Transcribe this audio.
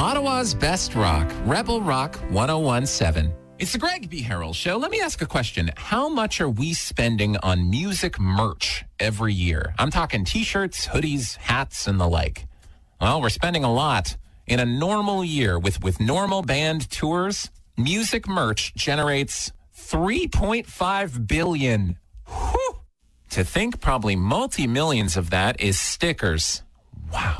Ottawa's best rock, Rebel Rock 1017. It's the Greg B. Harrell Show. Let me ask a question. How much are we spending on music merch every year? I'm talking t-shirts, hoodies, hats, and the like. Well, we're spending a lot. In a normal year with normal band tours, music merch generates $3.5 billion. Whew. To think probably multi-millions of that is stickers. Wow.